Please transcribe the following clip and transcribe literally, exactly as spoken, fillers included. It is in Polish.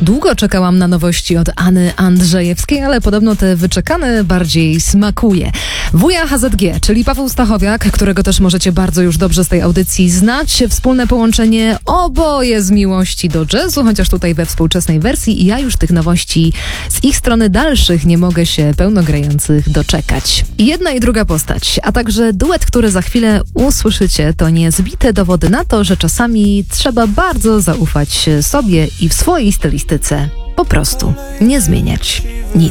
Długo czekałam na nowości od Anny Andrzejewskiej, ale podobno te wyczekane bardziej smakuje. Wuja H Z G, czyli Paweł Stachowiak, którego też możecie bardzo już dobrze z tej audycji znać. Wspólne połączenie oboje z miłości do jazzu, chociaż tutaj we współczesnej wersji i ja już tych nowości z ich strony dalszych nie mogę się pełnogrających doczekać. I jedna i druga postać, a także duet, który za chwilę usłyszycie, to niezbite dowody na to, że czasami trzeba bardzo zaufać sobie i w swojej stylistyce po prostu nie zmieniać nic.